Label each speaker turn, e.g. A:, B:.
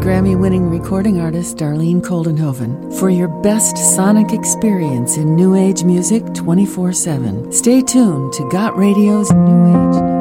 A: Grammy-winning recording artist Darlene Koldenhoven for your best sonic experience in New Age music 24/7. Stay tuned to Got Radio's New Age.